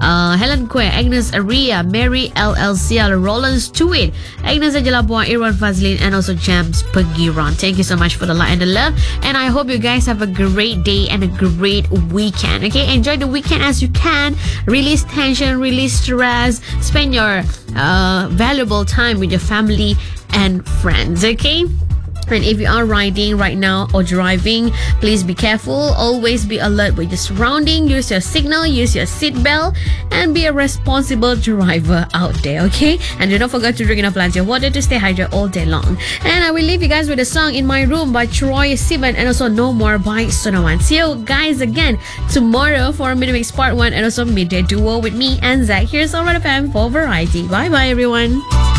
Helen Kwe, Agnes Aria, Mary LLCL, Roland Stewart, Agnes Angela Boy, Iran Fazlin, and also James Pagiron. Thank you so much for the light and the love. And I hope you guys have a great day and a great weekend. Okay, enjoy the weekend as you can. Release tension, release stress. Spend your valuable time with your family and friends. Okay. And if you are riding right now or driving, please be careful. Always be alert with your surrounding. Use your signal, use your seatbelt, and be a responsible driver out there, okay? And do not forget to drink enough plenty of water to stay hydrated all day long. And I will leave you guys with a song In My Room by Troye Sivan and also No More by Sonawan. See you guys again tomorrow for Midweek's Part 1 and also Midday Duo with me and Zach. Here's Alright FM for Variety. Bye-bye, everyone.